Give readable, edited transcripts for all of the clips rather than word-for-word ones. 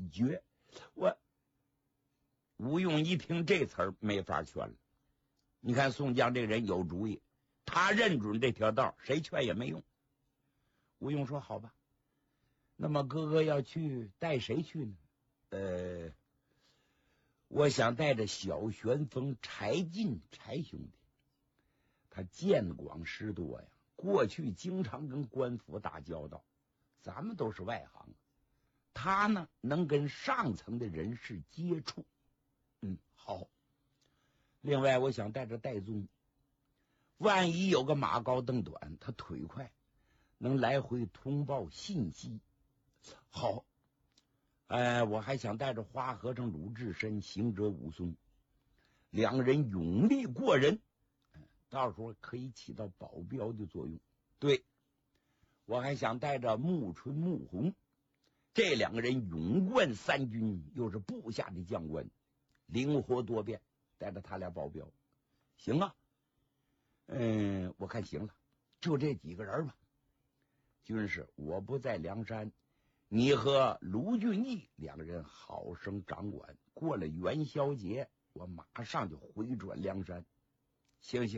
一绝。吴用一听这词儿没法劝了。你看宋江这个人有主意，他认准这条道，谁劝也没用。吴用说好吧，那么哥哥要去带谁去呢？我想带着小旋风柴进柴兄弟，他见广识多呀，过去经常跟官府打交道，咱们都是外行，他呢能跟上层的人士接触。好。另外我想带着戴宗，万一有个马高凳短，他腿快，能来回通报信息。好。我还想带着花和尚鲁智深、行者武松，两人勇力过人，到时候可以起到保镖的作用。对，我还想带着穆春、穆弘，这两个人勇冠三军，又是部下的将官，灵活多变，带着他俩保镖，行啊。我看行了，就这几个人吧。军师，我不在梁山，你和卢俊义两个人好生掌管，过了元宵节，我马上就回转梁山。行。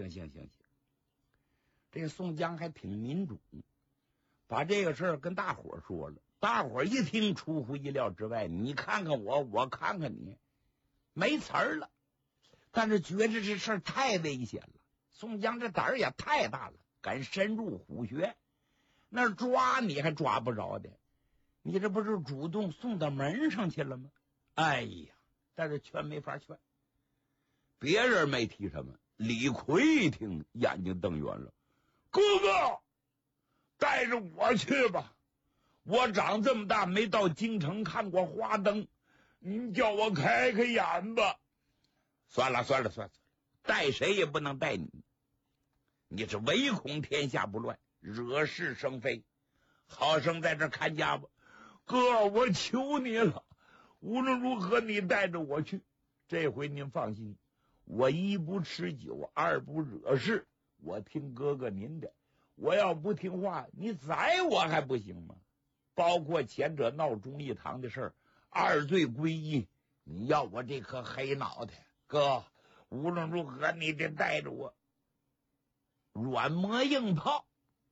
这宋江还挺民主，把这个事儿跟大伙儿说了。大伙儿一听出乎意料之外，你看看我，我看看你，没词儿了。但是觉得这事儿太危险了，宋江这胆儿也太大了，敢深入虎穴，那抓你还抓不着的，你这不是主动送到门上去了吗？哎呀，但是劝没法劝。别人没提什么，李逵一听眼睛瞪圆了，哥哥带着我去吧，我长这么大没到京城看过花灯，您叫我开开眼吧。算了，带谁也不能带你，你是唯恐天下不乱，惹是生非，好生在这看家吧。哥，我求你了，无论如何你带着我去，这回您放心，我一不吃酒，二不惹事，我听哥哥您的，我要不听话，你宰我还不行吗？包括前者闹忠义堂的事儿，二罪归一，你要我这颗黑脑袋，哥，无论如何你得带着我。软磨硬泡。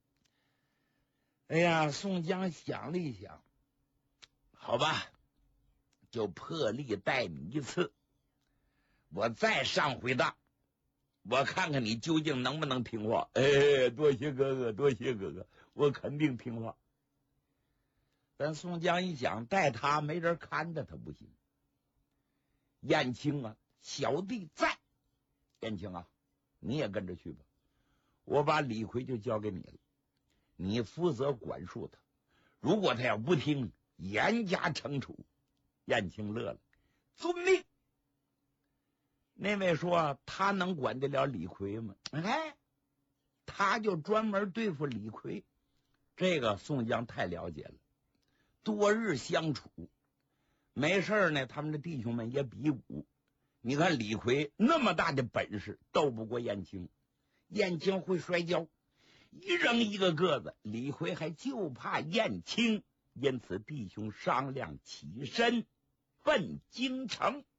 哎呀，宋江想了一想，好吧，就破例带你一次，我再上回当，我看看你究竟能不能听话。多谢哥哥，我肯定听话。但宋江一想，带他没人看着他不行。燕青啊，小弟在。燕青啊，你也跟着去吧，我把李逵就交给你了，你负责管束他，如果他要不听，严加惩处。燕青乐了，遵命。那位说他能管得了李逵吗？他就专门对付李逵。这个宋江太了解了，多日相处，没事呢，他们的弟兄们也比武。你看李逵那么大的本事，斗不过燕青。燕青会摔跤，一扔一个个子，李逵还就怕燕青，因此弟兄商量起身奔京城。